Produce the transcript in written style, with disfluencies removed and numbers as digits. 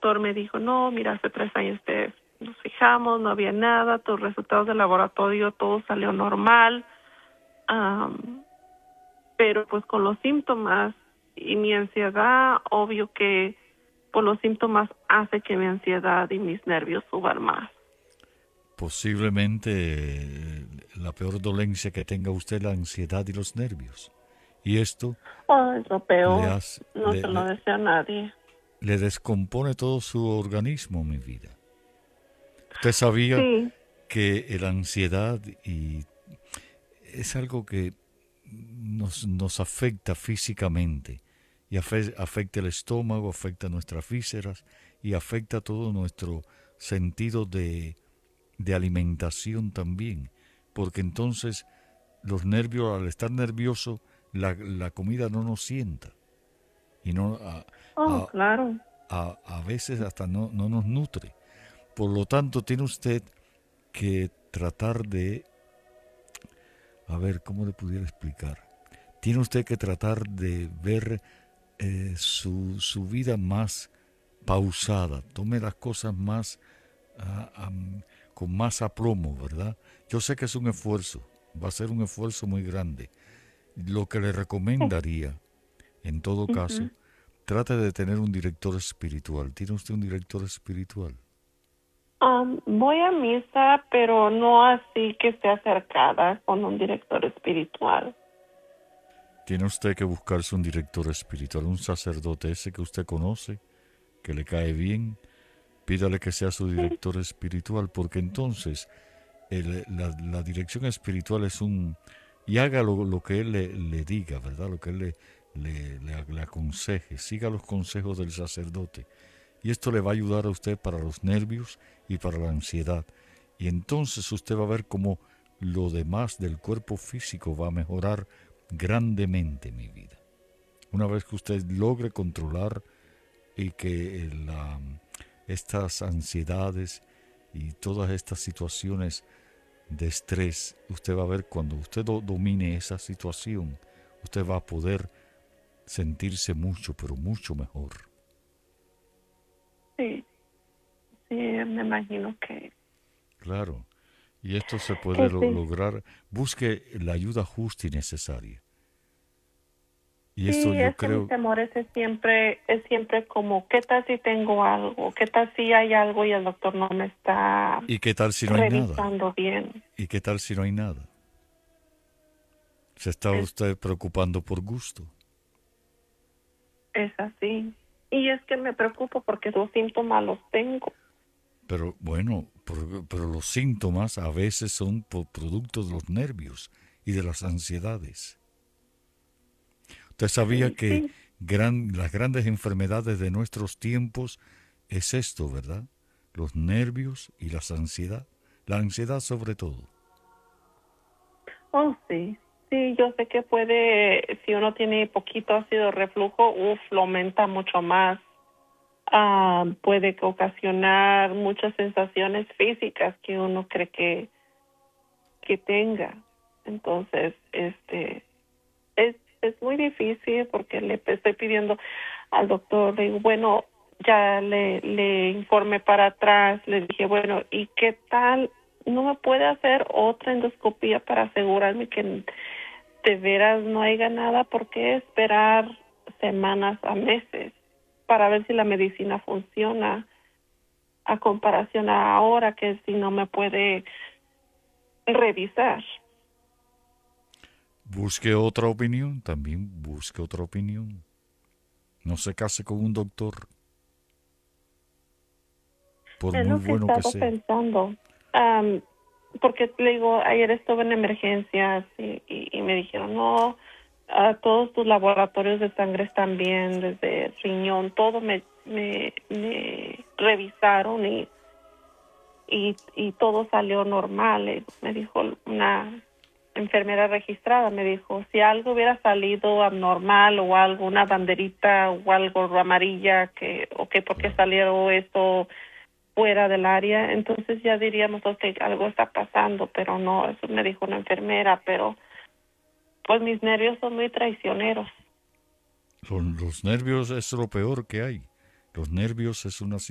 doctor me dijo, no, mira, hace 3 años nos fijamos, no había nada, tus resultados de laboratorio, todo salió normal, pero pues con los síntomas y mi ansiedad, obvio que por los síntomas hace que mi ansiedad y mis nervios suban más. Posiblemente la peor dolencia que tenga usted es la ansiedad y los nervios. Y esto Oh, es lo le, peor, hace, no se lo deseo a nadie. le descompone todo su organismo, mi vida. Usted sabía Sí, que la ansiedad y es algo que nos afecta físicamente y afecta el estómago, afecta nuestras vísceras y afecta todo nuestro sentido de alimentación también, porque entonces los nervios, al estar nervioso, la comida no nos sienta y no oh, a, claro. a veces hasta no nos nutre. Por lo tanto, tiene usted que tratar de, a ver, ¿cómo le pudiera explicar? Tiene usted que tratar de ver su vida más pausada, tome las cosas más con más aplomo, ¿verdad? Yo sé que es un esfuerzo, va a ser un esfuerzo muy grande. Lo que le Sí. recomendaría, en todo caso, Ujú. trate de tener un director espiritual. ¿Tiene usted un director espiritual? Voy a misa, pero no así que esté acercada con un director espiritual. Tiene usted que buscarse un director espiritual, un sacerdote ese que usted conoce, que le cae bien, pídale que sea su Sí. director espiritual, porque entonces la dirección espiritual es un... Y haga lo que él le diga, ¿verdad? Lo que él le aconseje. Siga los consejos del sacerdote. Y esto le va a ayudar a usted para los nervios y para la ansiedad. Y entonces usted va a ver cómo lo demás del cuerpo físico va a mejorar grandemente, mi vida. Una vez que usted logre controlar y que estas ansiedades y todas estas situaciones de estrés, usted va a ver cuando usted domine esa situación, usted va a poder sentirse mucho, pero mucho mejor. Sí, sí, me imagino Claro. Y esto se puede que sí. lograr. Busque la ayuda justa y necesaria. Y esto Sí, yo es que mi creo, temor es siempre como, ¿qué tal si tengo algo? ¿Qué tal si hay algo y el doctor no me está ¿y qué tal si no hay nada? revisando bien? ¿Y qué tal si no hay nada? Se está Es, usted preocupando por gusto. es así. Y es que me preocupo porque los síntomas los tengo. Pero bueno, pero los síntomas a veces son por producto de los nervios y de las ansiedades. Usted sabía Sí, que sí, las grandes enfermedades de nuestros tiempos es esto, ¿verdad? Los nervios y las ansiedad. La ansiedad sobre todo. oh, sí. Sí, yo sé que puede, si uno tiene poquito ácido reflujo, lo aumenta mucho más. Puede ocasionar muchas sensaciones físicas que uno cree que tenga. Entonces, es muy difícil porque le estoy pidiendo al doctor, le digo, bueno, ya le informé para atrás, le dije, bueno, ¿y qué tal? ¿No me puede hacer otra endoscopía para asegurarme que de veras no haya nada? ¿Por qué esperar semanas a meses para ver si la medicina funciona a comparación a ahora que si no me puede revisar? Busque otra opinión, también busque otra opinión. No se case con un doctor, por Es muy lo que he bueno que estado sea. pensando. Am, Porque le digo, ayer estuve en emergencias y me dijeron, no, todos tus laboratorios de sangre están bien, desde el riñón, todo me revisaron y todo salió normal. Me dijo una enfermera registrada, me dijo, si algo hubiera salido abnormal o algo, una banderita o algo amarilla, ¿por qué Claro. salió esto fuera del área? Entonces ya diríamos, ok, algo está pasando, pero no, eso me dijo una enfermera, pero pues mis nervios son muy traicioneros. Los nervios es lo peor que hay. Los nervios es una